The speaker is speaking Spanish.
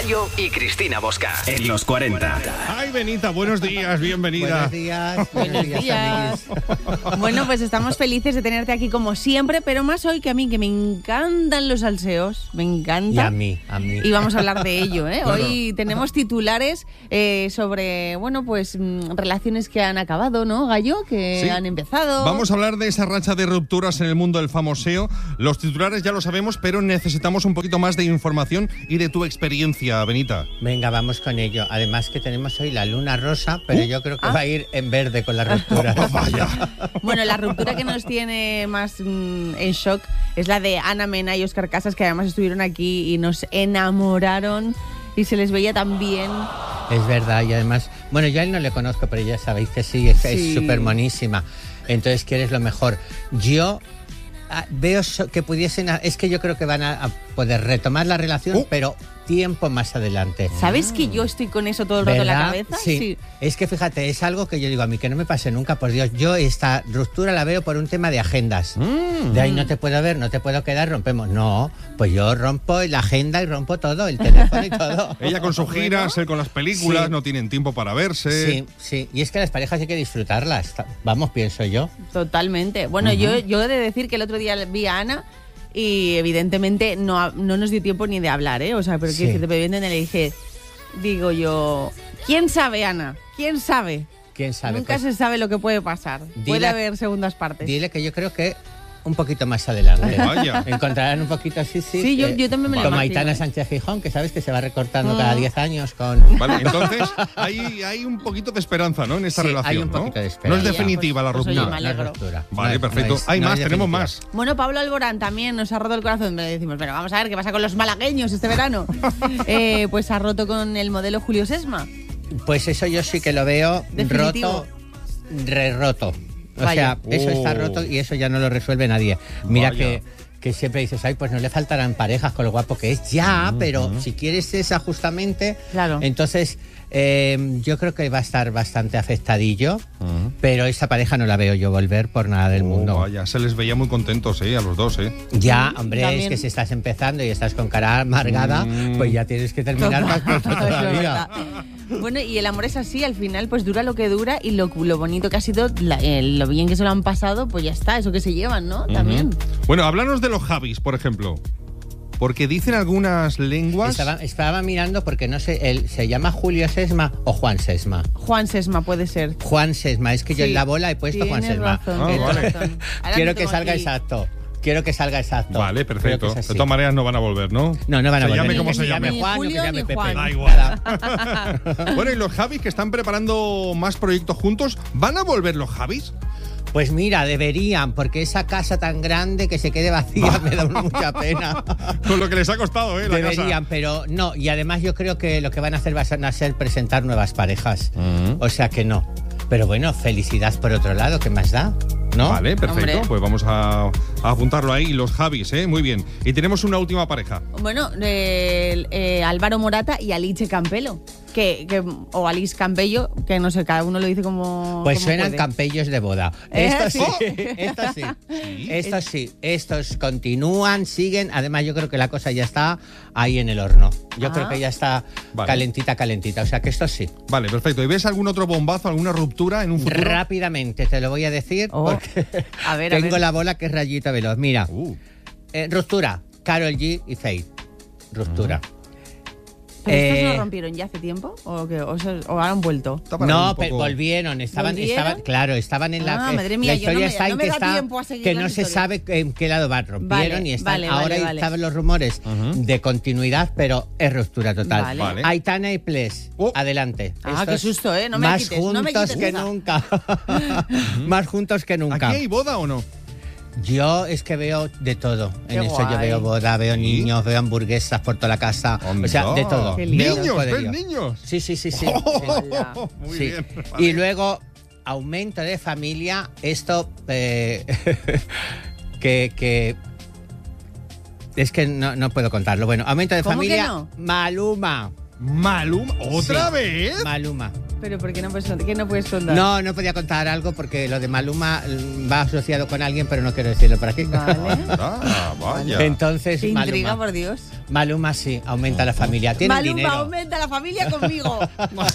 Gallo y Cristina Bosca. En los 40. Ay, Benita, buenos días, bienvenida. Buenos días. Buenos días. Bueno, pues estamos felices de tenerte aquí como siempre, pero más hoy que a mí, que me encantan los salseos. Me encanta. Y a mí. Y vamos a hablar de ello, ¿eh? Claro. Hoy tenemos titulares sobre, bueno, pues relaciones que han acabado, ¿no, Gallo? Que Sí. han empezado. Vamos a hablar de esa racha de rupturas en el mundo del famoseo. Los titulares ya lo sabemos, pero necesitamos un poquito más de información y de tu experiencia, Benita. Venga, vamos con ello. Además que tenemos hoy la luna rosa, pero yo creo que va a ir en verde con la ruptura. Vaya. Bueno, la ruptura que nos tiene más en shock es la de Ana Mena y Óscar Casas, que además estuvieron aquí y nos enamoraron y se les veía tan bien. Es verdad, y además, bueno, yo a él no le conozco, pero ya sabéis que sí, es súper monísima. Entonces, ¿quieres lo mejor? Yo veo que pudiesen, es que yo creo que van a poder retomar la relación, pero tiempo más adelante. ¿Sabes que yo estoy con eso todo el rato en la ¿Verdad? cabeza? Sí. Es que fíjate, es algo que yo digo, a mí que no me pase nunca, por Dios. Yo esta ruptura la veo por un tema de agendas. De ahí no te puedo ver, no te puedo quedar, rompemos. No, pues yo rompo la agenda y rompo todo, el teléfono y todo. Ella con sus giras, él con las películas, Sí. no tienen tiempo para verse. Sí. Y es que las parejas hay que disfrutarlas. Vamos, pienso yo. Totalmente. Bueno, yo he de decir que el otro día vi a Ana y evidentemente no nos dio tiempo ni de hablar, ¿eh? O sea, pero Sí. que bebiendo le dije, digo yo, ¿quién sabe, Ana? ¿Quién sabe? ¿Quién sabe? Nunca Pues se sabe lo que puede pasar. Puede dile- haber segundas partes. dile que yo creo que un poquito más adelante. Vaya. Encontrarán un poquito así, sí. Sí, yo también me lo Como imagino, Aitana ¿eh? Sánchez Gijón, que sabes que se va recortando cada 10 años con... Vale, entonces hay un poquito de esperanza, ¿no? En esta Sí, relación, hay un ¿no? poquito de No es esperanza. definitiva la Pues, ruptura. oye, me alegro. ruptura. Vale, No, perfecto. no es- Hay no más, es tenemos definitiva. más. Bueno, Pablo Alborán también nos ha roto el corazón. Le decimos, bueno, vamos a ver qué pasa con los malagueños este verano. Pues ha roto con el modelo Julio Sesma. Pues eso yo sí que lo veo Definitivo. roto. O Vaya. sea, eso está roto y eso ya no lo resuelve nadie. Mira Vaya. que siempre dices, ay, pues no le faltarán parejas con lo guapo que es. Ya, pero si quieres esa justamente, Claro. entonces yo creo que va a estar bastante afectadillo, pero esa pareja no la veo yo volver por nada del mundo. Vaya, se les veía muy contentos, a los dos, Ya, hombre, También. es que si estás empezando y estás con cara amargada, pues ya tienes que terminar más pronto Eso es todavía. verdad. Bueno, y el amor es así, al final pues dura lo que dura y lo bonito que ha sido, lo bien que se lo han pasado, pues ya está, eso que se llevan, ¿no? También. Bueno, háblanos de los Javis, por ejemplo. Porque dicen algunas lenguas... Estaba mirando porque no sé, él se llama Julio Sesma o Juan Sesma. Juan Sesma puede ser. Juan Sesma, es que yo Sí, en la bola he puesto Juan tienes Sesma. razón, Ah, tienes vale. razón. Ahora Quiero lo que tengo salga aquí. exacto. Quiero que salga exacto. Vale, Creo perfecto. que De es así. todas maneras no van a volver, ¿no? No van a Se volver. llame como se Ni llame. Juan, o que Julio, llame ni Pepe. Juan. Da igual. Nada. Bueno, y los Javis que están preparando más proyectos juntos, ¿van a volver los Javis? Pues mira, deberían, porque esa casa tan grande que se quede vacía me da mucha pena. Con lo que les ha costado, la Deberían, pero no. Y además yo creo que lo que van a hacer va a ser presentar nuevas parejas. O sea que no. Pero bueno, felicidad por otro lado, ¿qué más da? ¿No? Vale, perfecto. Hombre. Pues vamos a apuntarlo ahí, los Javis, muy bien. Y tenemos una última pareja. Bueno, Álvaro Morata y Alice Campelo. O Alice Campello, que no sé, cada uno lo dice como. Pues como suenan puede. campellos de boda. Estos Sí. sí, estos sí. Estos sí. Estos continúan, siguen. Además, yo creo que la cosa ya está ahí en el horno. Yo creo que ya está Vale. calentita. O sea que esto sí. Vale, perfecto. ¿Y ves algún otro bombazo, alguna ruptura en un futuro? Rápidamente te lo voy a decir Oh. porque A ver, tengo la bola que es rayita veloz. Mira, ruptura. Karol G y Faith. Ruptura. ¿Pero estos no rompieron ya hace tiempo? ¿O ahora han vuelto? Está para No, un poco- pero volvieron, estaban en la Ah, madre mía, la yo no historia me- está no en me que da está tiempo a seguir que las no se historias. sabe en qué lado van, rompieron Vale, y están vale, ahora vale. estaban los rumores de continuidad, pero es ruptura total. Vale. Vale. Aitana y Ples, adelante. Ah, Estos qué susto, ¿eh? No me más quites, no me juntos quites que esa. nunca. Más juntos que nunca. ¿Aquí hay boda o no? Yo es que veo de todo. Qué En eso yo guay. veo boda, veo ¿Sí? niños, veo hamburguesas por toda la casa. O sea, de todo. Qué Veo ¡Niños! ¿Ves poderío. niños? Sí. Hola. Muy Sí. bien. Y luego, aumento de familia, esto que es que no puedo contarlo. Bueno, aumento de ¿Cómo familia, que no? Maluma. ¿Maluma? ¿Otra Sí. vez? Maluma. Pero ¿por qué no puedes contar? No podía contar algo porque lo de Maluma va asociado con alguien, pero no quiero decirlo por aquí. Vale. Ah, vaya. Entonces, Qué intriga, Maluma. por Dios. Maluma sí, aumenta la familia. Tiene Maluma dinero. aumenta la familia conmigo.